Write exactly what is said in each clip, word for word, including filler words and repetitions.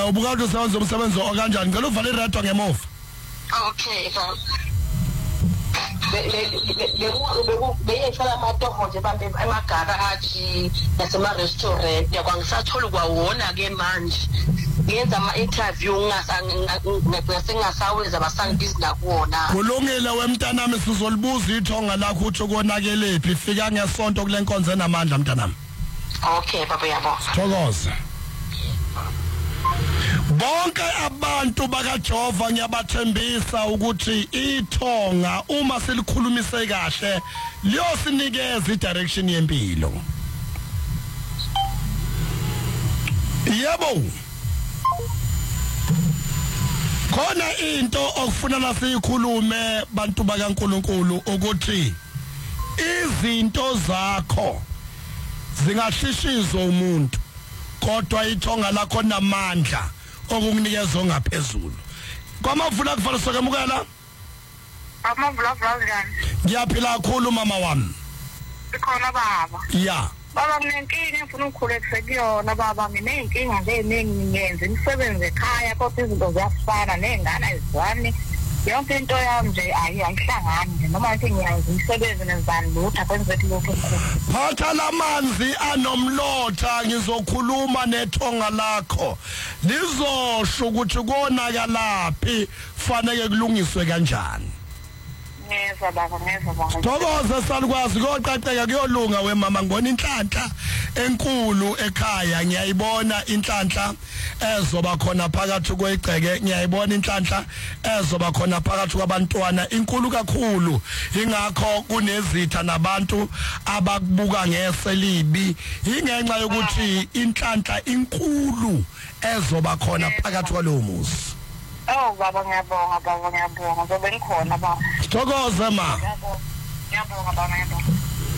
eh ubuka ukuthi usebenza umsebenzi okanjani ngicela uvale iradio ngemuva. Okay baba. Beyeshala amatoho nje bambe emagaraji nasema-restaurant yakwangisathola kwawona ke manje ngenza ama-interview ngasengasaweza basangibizi nakuwona. Kulungile wemntanami sizolibuza ithonga lakho uthi konakelephi fika ngesonto kule nkonzo enamandla mntanami. Okay baba yabo. Thokoza. Bonke abantu bakaJehova ngiyabathembisa ukuthi ithonga uma selikhulumise kahle liyosinikeza idirection yempilo. Yebo. Khona into okufuna lasikhulume bantu bakaNkuluNkulu ukuthi izinto zakho zingashishizo umuntu kodwa ithonga lakho namandla okukunikeza ongaphezulu. Kwamavula kufanele sokwamukela? Amavula vazani. Ngiyaphila kakhulu mama wami. Ikhona baba. Yeah. Baba nginenkinga ngifuna ukukhulekisa kuyona baba nginenkinga nje eningi ngiyenza imisebenzi ekhaya kodwa izinto ziyafana nengane ezwani. Yonke into yami nje ayi ayihlangani nje noma ngithi ngiyazi imisebenzi nezibani lutho akwenze lokho okukhulu. Phatha lamanzi anomlotha ngizokhuluma nethonga lakho. Lizosho ukuthi konakalaphi fanele kulungiswe kanjani. Ngeza baba ngeza baba. Thokoza salikwazi koqaqeka kuyolunga wemama ngibona inhlanhla enkulu ekhaya ngiyayibona inhlanhla ezoba khona phakathi kwegceke ngiyayibona inhlanhla ezoba khona phakathi kwabantwana inkulu kakhulu ingakho kunezitha nabantu abakubuka ngeselibi ingenxa yokuthi inhlanhla inkulu ezoba khona phakathi kwalowo muzi. Oh baba ngiyabonga baba ngiyabonga baba ngikhona baba. Thokoza ma. Ngiyabonga baba ngiyabonga.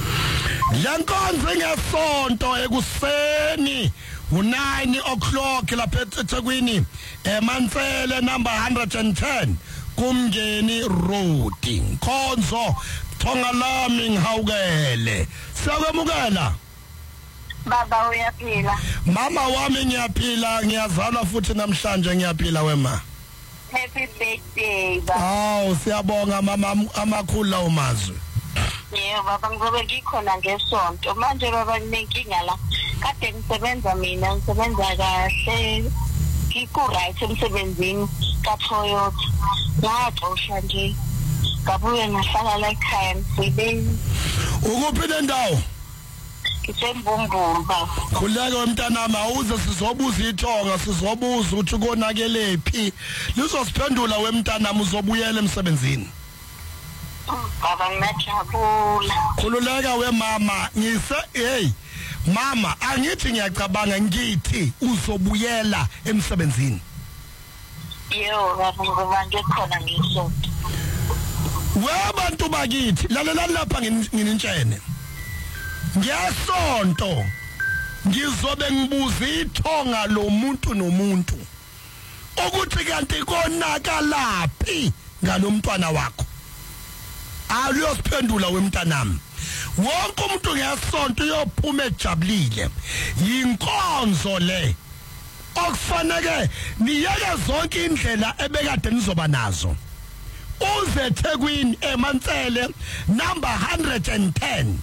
Yankonze ngesonto ekuseni u-nine o'clock lapha eThekwini eMantsele number one hundred ten kumngeni road Nkonzo thonga lami ngihawukele siyakwamukela baba uyaphila mama wami ngiyaphila ngiyazalwa futhi namhlanje ngiyaphila wema. Happy birthday baba. Aw siyabonga mama amakhulu lawo mazwi. Yebo baba ngizobe ngikhona ngesonto manje baba nginenkinga la kade ngisebenza mina ngisebenza kahle ngikho right emsebenzini kaToyota ngaxosha nje ngabuye ngahlala la ekhaya ngisebenza. Ukuphi le ndawo? Ngisembumbulu baba. Khuleka wemntanami awuze sizobuza ithonga sizobuza ukuthi konakelephi lizosiphendula wemntanami uzobuyela emsebenzini. Baba ngiyajabula. Khululeka wemama ngise hey mama angithi ngiyacabanga ngithi uzobuyela emsebenzini. Yebo baba ngoba ngikhona ngisonto. Wabantu bakithi lalelani lapha nginintshene. Ngiyasonto ngizobe ngibuza ithonga lo muntu nomuntu ukuthi kanti konakalaphi ngalomntwana wakho. Aliyosiphendula wemntanami. Wonke umuntu ngiyasonto uyophuma ejabulile. Yinkonzo le. Okufanele niyeke zonke indlela ebekade nizoba nazo. Uze eThekwini eMantsele number one hundred ten.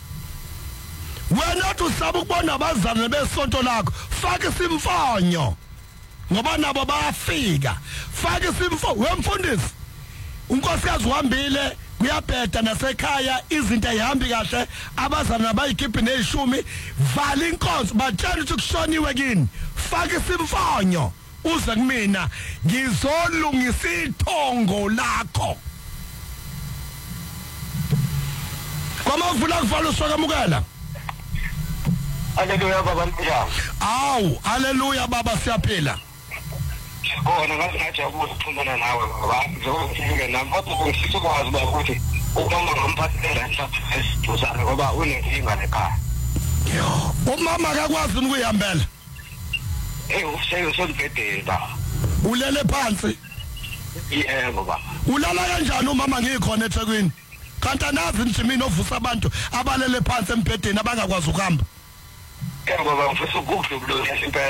Wena usaba ukubona abazana besonto lakho faka isimfonyo ngoba nabo bayafika faka isimfonyo wemfundisi unkosikazi uhambile kuyabheda nasekhaya izinto ayihambi kahle abazana bayikhiphi nezishumi vala inkonzo batshela ukuthi kushoniwe kini faka isimfonyo uze kumina ngizolungisa ithongo lakho kwamavula kuvala usokamukela. Haleluya baba mpila. Awu, haleluya baba siyaphila. Bona ngathi ngajabula ukuxhumana nawe baba. Ngizokufika nami kodwa ngifisa ukwazi ba ukuthi umama ngamphathela mhlawumbe esizana ngoba unenkinga ekhaya. Umama akakwazi ukuyihambela. Eh useke usembhedeni baba. Ulele phansi. Yebo baba. Ulala kanjani umama ngikhona eThekwini? Kanti anazi nje mina ovusa abantu abalele phansi embhedeni abangakwazi ukuhamba. Yebo baba ngifisa ukudla kulo impela.